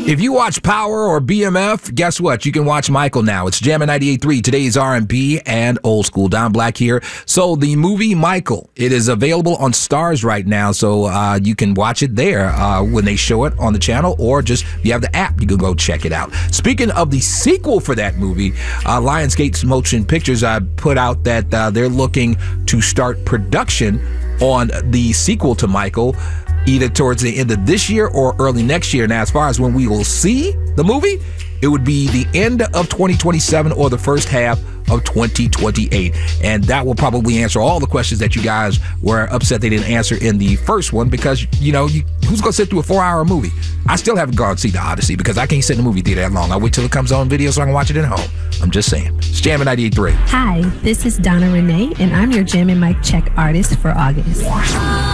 If you watch Power or BMF, guess what? You can watch Michael now. It's Jammin' 98.3, today's R&B and old school. Don Black here. So the movie Michael, it is available on Starz right now, so you can watch it there when they show it on the channel, or just if you have the app, you can go check it out. Speaking of the sequel for that movie, Lionsgate Motion Pictures put out that they're looking to start production on the sequel to Michael either towards the end of this year or early next year. Now, as far as when we will see the movie, it would be the end of 2027 or the first half of 2028. And that will probably answer all the questions that you guys were upset they didn't answer in the first one, because, you know, who's going to sit through a 4-hour movie? I still haven't gone to see The Odyssey because I can't sit in the movie theater that long. I wait till it comes on video so I can watch it at home. I'm just saying. It's Jammin' 98.3. Hi, this is Donna Renee, and I'm your Jammin' Mic Check artist for August.